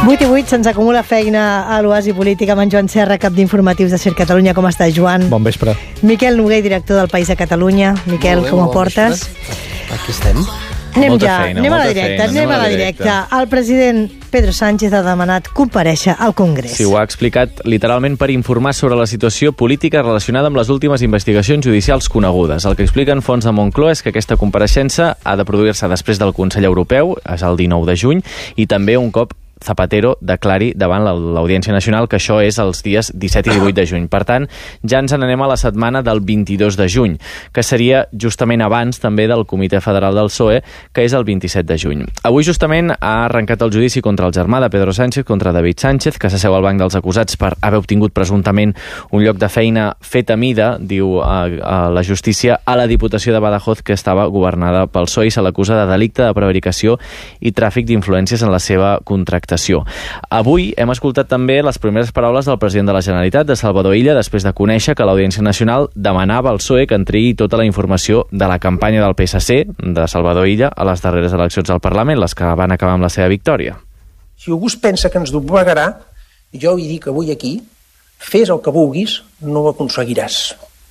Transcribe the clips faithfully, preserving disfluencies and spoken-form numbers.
vuit i vuit, se'ns acumula feina a l'Oasi Polític amb en Joan Serra, cap d'Informatius de Ser Catalunya. Com estàs, Joan? Bon vespre. Miquel Noguer, director del País de Catalunya. Miquel, bé, com ho portes? Vespre. Aquí estem. Anem molta ja, feina, anem a la molta directa, feina, anem a la directa. El president Pedro Sánchez ha demanat comparèixer al Congrés. Sí, ho ha explicat literalment per informar sobre la situació política relacionada amb les últimes investigacions judicials conegudes. El que expliquen fonts de Moncloa és que aquesta compareixença ha de produir-se després del Consell Europeu, és el dinou de juny, i també un cop Zapatero declari davant l'Audiència Nacional que això és els dies disset i divuit de juny. Per tant, ja ens n'anem a la setmana del vint-i-dos de juny, que seria justament abans també del Comitè Federal del P S O E, que és el vint-i-set de juny. Avui justament ha arrencat el judici contra el germà de Pedro Sánchez, contra David Sánchez, que s'asseu al banc dels acusats per haver obtingut presumptament un lloc de feina fet a mida, diu a, a la justícia, a la Diputació de Badajoz, que estava governada pel P S O E, i se l'acusa de delicte de prevaricació i tràfic d'influències en la seva contractació. Avui hem escoltat també les primeres paraules del president de la Generalitat, de Salvador Illa, després de conèixer que l'Audiència Nacional demanava al P S O E que entregui tota la informació de la campanya del P S C, de Salvador Illa, a les darreres eleccions al Parlament, les que van acabar amb la seva victòria. Si algú es pensa que ens doblegarà, jo hi dic avui aquí, fes el que vulguis, no ho aconseguiràs.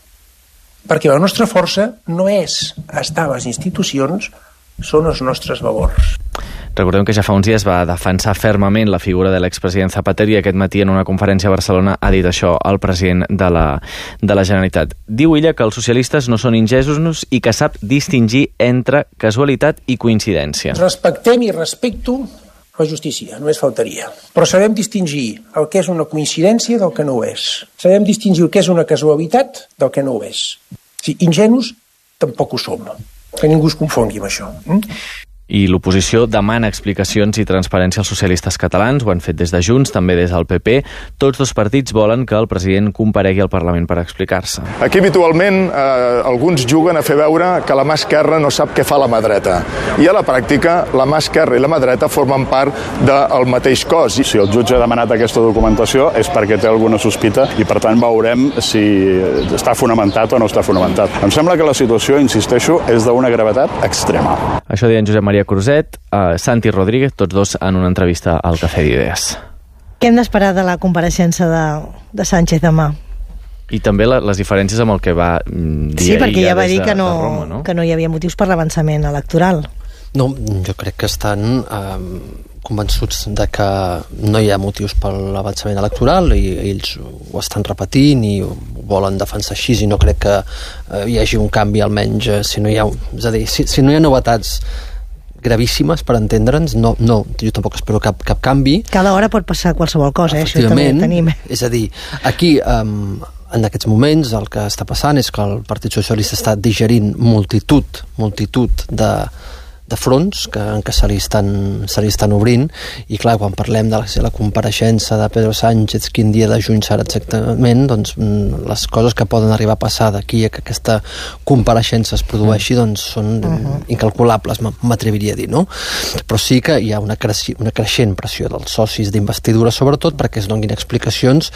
Perquè la nostra força no és estar a les institucions, són els nostres valors. Recordem que ja fa uns dies va defensar fermament la figura de l'expresident Zapatero i aquest matí en una conferència a Barcelona ha dit això al president de la, de la Generalitat. Diu ella que els socialistes no són ingenuos i que sap distingir entre casualitat i coincidència. Respectem i respecto la justícia, només faltaria. Però sabem distingir el que és una coincidència del que no ho és. Sabem distingir el que és una casualitat del que no ho és. Sí, ingenus tampoc ho som. Que ningú es confongui amb això. Mm? I l'oposició demana explicacions i transparència als socialistes catalans, ho han fet des de Junts, també des del P P. Tots dos partits volen que el president comparegui al Parlament per explicar-se. Aquí habitualment eh, alguns juguen a fer veure que la mà esquerra no sap què fa la mà dreta. I a la pràctica la mà esquerra i la mà dreta formen part del mateix cos. Si el jutge ha demanat aquesta documentació és perquè té alguna sospita i per tant veurem si està fonamentat o no està fonamentat. Em sembla que la situació, insisteixo, és d'una gravetat extrema. Això deia en Josep Maria Cruzet, eh, Santi Rodríguez, tots dos en una entrevista al Cafè d'Idees. Què hem d'esperar de la compareixença de, de Sánchez demà? I també la, les diferències amb el que va dir sí, perquè ja va dir de, que no, de Roma, no? que no hi havia motius per l'avançament electoral. No, jo crec que estan eh, convençuts de que no hi ha motius per l'avançament electoral i ells ho estan repetint i ho volen defensar així i no crec que eh, hi hagi un canvi almenys eh, si no hi ha, és a dir, si, si no hi ha novetats gravíssimes per entendre'ns, no, no, jo tampoc espero cap, cap canvi. Cada hora pot passar qualsevol cosa, eh? Això també ho tenim. És a dir, aquí um, en aquests moments el que està passant és que el Partit Socialista està digerint multitud, multitud de de fronts que, que se li, estan, se li estan obrint i clar, quan parlem de la, la compareixença de Pedro Sánchez, quin dia de juny serà exactament, doncs les coses que poden arribar a passar d'aquí a que aquesta compareixença es produeixi doncs són uh-huh. incalculables, m'atreviria a dir, no? Però sí que hi ha una, creixi, una creixent pressió dels socis d'investidura sobretot perquè es donin explicacions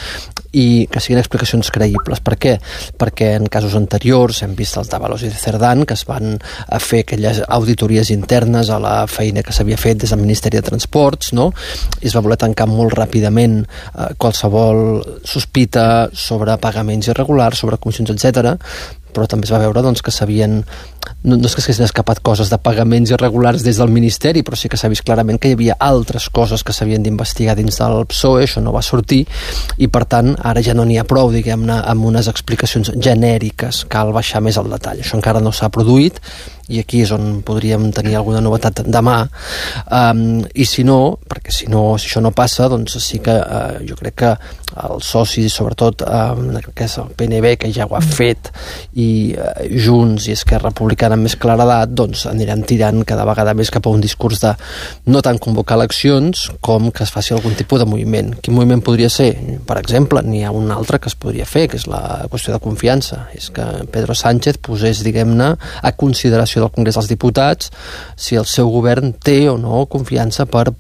i que siguin explicacions creïbles. Per què? Perquè en casos anteriors hem vist els d'Avalos i de Cerdán que es van a fer aquelles auditories internes a la feina que s'havia fet des del Ministeri de Transports, no? I es va voler tancar molt ràpidament eh, qualsevol sospita sobre pagaments irregulars, sobre comissions, etcètera, però també es va veure doncs, que s'havien no, no és que s'haguessin escapat coses de pagaments irregulars des del Ministeri, però sí que s'ha vist clarament que hi havia altres coses que s'havien d'investigar dins del P S O E, això no va sortir i per tant ara ja no n'hi ha prou diguem-ne amb unes explicacions genèriques, cal baixar més al detall, això encara no s'ha produït i aquí és on podríem tenir alguna novetat demà um, i si no, perquè si no si això no passa, doncs sí que uh, jo crec que els socis, sobretot um, que és el P N B, que ja ho ha fet i uh, Junts i Esquerra Republicana amb més claredat, doncs aniran tirant cada vegada més cap a un discurs de no tant convocar eleccions com que es faci algun tipus de moviment. Quin moviment podria ser? Per exemple, n'hi ha un altre que es podria fer, que és la qüestió de confiança, és que Pedro Sánchez posés, diguem-ne, a consideració del Congrés dels Diputats si el seu govern té o no confiança per